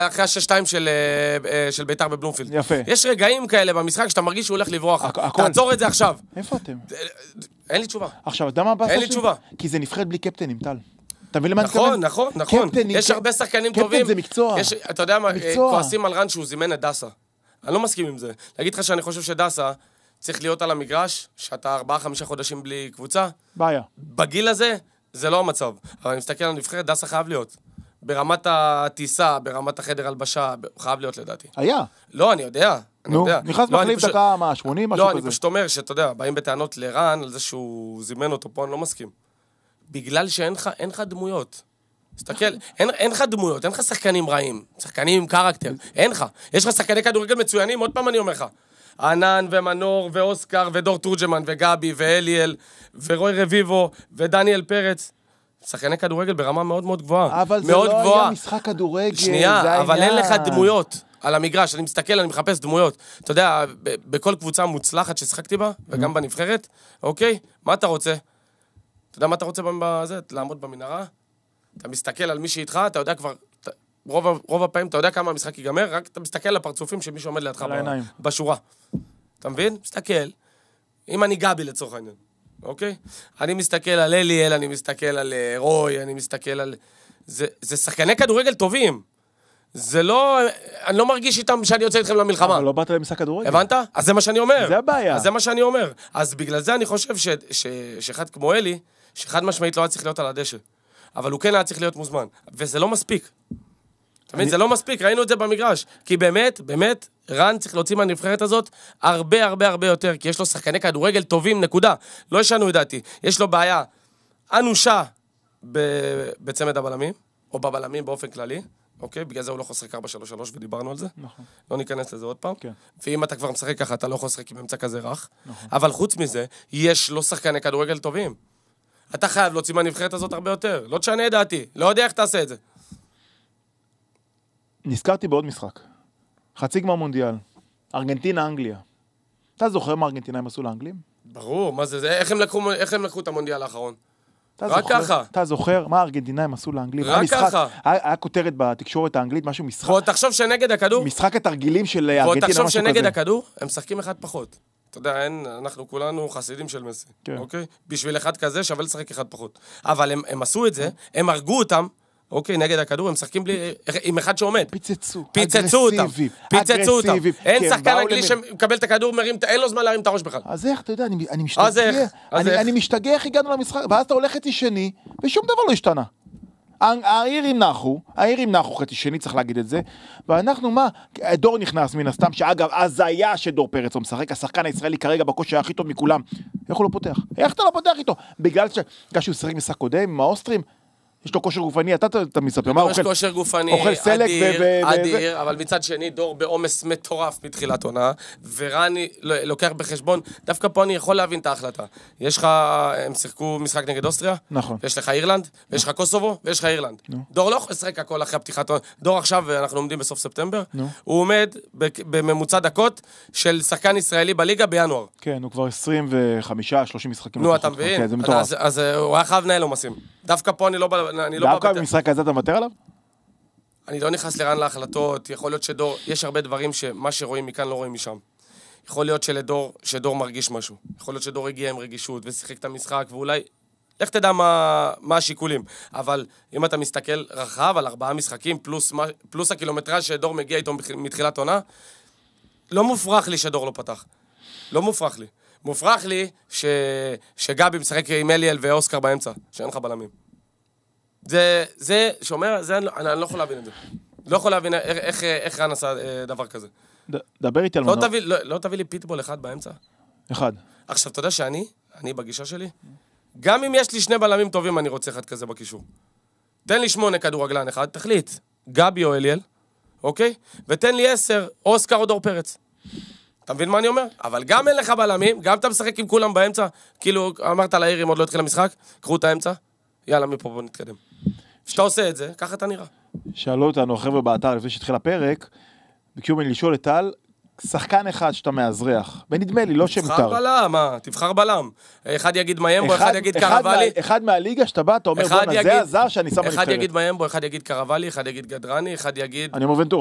אחרי ה-6-2 של ביתר בבלומפילד. יפה. יש רגעים כאלה במשחק שאתה מרגיש שהוא הולך לברוח. תעצור את זה עכשיו. איפה אתם? אין לי תשובה. עכשיו, אתה מה הבאסה? אין לי תשובה. כי זה נבחרת בלי קפטנים, טל. אתה מבין למה נכון. יש הרבה שחקנים טובים. קפטן זה מקצוע. אתה יודע מה, כועסים על רן שהוא זימן את דסה. אני לא מסכים עם זה. להגיד לך שאני חושב שדסה צריך להיות על המגרש, שאתה 4-5 חודשים בלי קבוצה. בעיה. בגיל הזה, זה לא המצב. אבל אני מסתכל על נבחרת, דסה חייב להיות. ברמת הטיסה, ברמת החדר הלבשה, חייב להיות לדעתי. היה. לא, אני יודע. נו, נכנס מחליף דקה, 80, משהו כזה. לא, אני פשוט אומר שאתה יודע, באים בטענות לרן, על זה שהוא זימן אותו פה, אני לא מסכים. בגלל שאין לך דמויות. תסתכל, אין לך דמויות, אין לך שחקנים רעים, שחקנים עם קרקטר, אין לך. יש לך שחקני כדורגל מצוינים, עוד פעם אני אומר לך. ענן ומנור ואוסקר ודור תורג'מן וגבי ואליאל ורוי רביבו ודניאל פרץ. שחקני כדורגל ברמה מאוד מאוד גבוהה. אבל זה לא היה משחק כדורגל. שנייה, אבל אין לך דמויות על המגרש. אני מסתכל, אני מחפש דמויות. אתה יודע, בכל קבוצה מוצלחת ששחקתי בה, וגם בנבחרת, אוקיי? מה אתה רוצה? אתה יודע מה אתה רוצה בזה? לעמוד במנהרה? אתה מסתכל על מי שאיתך, אתה יודע כבר, רוב הפעמים אתה יודע כמה המשחק ייגמר, רק אתה מסתכל על הפרצופים של מי שעומד לידך בשורה. אתה מבין? מסתכל. אם אני גבי לצורך העניין. אוקיי? אני מסתכל על אליאל, אני מסתכל על רוי, אני מסתכל על... זה שחקני כדורגל טובים. זה לא... אני לא מרגיש איתם שאני יוצא איתכם למלחמה. אבל לא באת למשחק כדורגל. הבנת? אז זה מה שאני אומר. זה הבעיה. אז זה מה שאני אומר. אז בגלל זה אני חושב שאחד כמו אלי, שאחד משמעית לא היה צריך להיות על הדשא. אבל הוא כן היה צריך להיות מוזמן. וזה לא מספיק. אתה מבין? זה לא מספיק, ראינו את זה במגרש. כי באמת, רן צריך להוציא מהנבחרת הזאת הרבה יותר, כי יש לו שחקני כדורגל טובים, נקודה. לא ישנו את דעתי. יש לו בעיה אנושה בצמד הבלמים, או בבלמים באופן כללי, אוקיי? בגלל זה הוא לא יכול לשחק 4-3-3 ודיברנו על זה. נכון. לא ניכנס לזה עוד פעם. כן. ואם אתה כבר משחק ככה, אתה לא יכול לשחק עם אמצע כזה רך. נכון. אבל חוץ מזה, יש לו שחקני כדורגל טובים. אתה חייב להוציא מהנבחרת הזאת הרבה יותר. לא תשנה את דעתי. לא יודע איך תעשה את זה. נזכרתי בעוד משחק. חצי גמר מונדיאל. ארגנטינה, אנגליה. אתה זוכר מה הארגנטינאים עשו לאנגלים? ברור, מה זה? איך הם לקחו את המונדיאל האחרון? רק ככה. אתה זוכר מה הארגנטינאים עשו לאנגלים? רק ככה. היה כותרת בתקשורת האנגלית, משהו משחק. ועוד תחשוב שנגד הכדור? משחק התרגילים של ארגנטינה, ועוד תחשוב משהו שנגד כזה. הכדור, הם משחקים אחד פחות. אתה יודע, אנחנו כולנו חסידים של מסי. אוקיי? בשביל אחד כזה שווה לשחק אחד פחות. אבל הם עשו את זה, הם הרגו אותם, אוקיי, נגד הכדור, הם משחקים עם אחד שעומד. פיצצו אותם. אין שחקן אנגלי שמקבל את הכדור, אין לו זמן להרים את הראש בכלל. אז איך, אתה יודע, אני משתגע איך הגענו למשחק, ואז אתה הולך חצי שני, ושום דבר לא השתנה. האירים נחו חצי שני, צריך להגיד את זה, ואנחנו מה, דור נכנס מן הסתם, שאגב, אז היה שדור פרץ לא משחק, השחקן הישראלי כרגע בכושר הכי טוב מכולם, איך הוא לא פותח? איך אתה לא פותח איתו? בגלל שהוא שחק משחק קודם עם האוסטרים, יש לו כושר גופני, אתה מספר, מה אוכל? יש כושר גופני, אדיר, אבל מצד שני, דור בעומס מטורף מתחילת עונה, ורני לוקח בחשבון, דווקא פה אני יכול להבין את ההחלטה. יש לך, הם שיחקו משחק נגד אוסטריה, נכון. ויש לך אירלנד, ויש לך קוסובו, ויש לך אירלנד. דור לא יכול לשחק הכל אחרי הפתיחת עונה. דור עכשיו, אנחנו עומדים בסוף ספטמבר, הוא עומד בממוצע דקות של שחקן ישראלי בליגה בינואר. כן, הוא כבר 25-30 משחקים. נו, אתה מבין? אז הוא היה חייב לנהל עומסים. דווקא פה אני לא דווקא במשחק הזה אתה מוותר עליו? אני לא נכנס לרן להחלטות, יכול להיות שדור, יש הרבה דברים שמה שרואים מכאן לא רואים משם. יכול להיות שדור מרגיש משהו. יכול להיות שדור הגיע עם רגישות ושיחק את המשחק, ואולי, לך תדע מה השיקולים. אבל אם אתה מסתכל רחב על 4 משחקים, פלוס הקילומטרז' שדור מגיע איתו מתחילת עונה, לא מופרך לי שדור לא פתח. לא מופרך לי. מופרך לי שגבי משחק עם אליאל ואוסקר באמצע, שאין לך בלמים. זה שאומר, אני לא יכול להבין את זה. לא יכול להבין איך רן עשה דבר כזה. דבר איתי על מנור. לא תביא לי פיטבול אחד באמצע? אחד. עכשיו, אתה יודע שאני בגישה שלי, גם אם יש לי 2 בלמים טובים, אני רוצה אחד כזה בקישור. תן לי 8 כדורגלן אחד, תחליט, גבי או אליאל, אוקיי? ותן לי 10, אוסקר או דור פרץ. אתה מבין מה אני אומר? אבל גם אין לך בלמים, גם אתה משחק עם כולם באמצע, כאילו אמרת לאירים עוד לא התחיל המשחק, קחו את האמצע, יאללה מפה בוא נתקדם. כשאתה עושה את זה, ככה אתה נראה. שאלו אותנו החבר'ה באתר לפני שהתחיל הפרק, ביקשו ממני לשאול את טל, שחקן אחד שאתה מאזרח, ונדמה לי, לא שמותר. תבחר בלם, תבחר בלם. אחד יגיד מיימבו, אחד יגיד קרבלי. אחד מהליגה שאתה בא, אתה אומר, בוא, זה הזר שאני שם בנבחרת. אחד יגיד מיימבו, אחד יגיד קרבלי, אחד יגיד גדרני, אחד יגיד... אני אומר ונטורה.